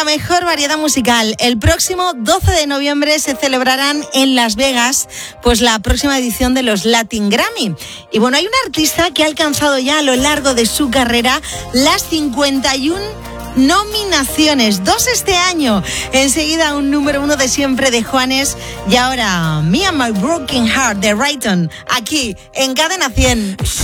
la mejor variedad musical. El próximo 12 de noviembre se celebrarán en Las Vegas pues la próxima edición de los Latin Grammy. Y bueno, hay un artista que ha alcanzado ya a lo largo de su carrera las 51 nominaciones, 2 este año. Enseguida un número 1 de siempre de Juanes y ahora Me and My Broken Heart de Rayton, aquí en Cadena 100.